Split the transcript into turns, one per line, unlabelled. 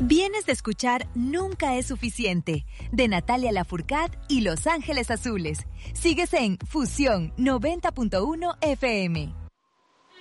Vienes de escuchar Nunca es suficiente, de Natalia Lafourcade y Los Ángeles Azules. Sigues en Fusión 90.1 FM.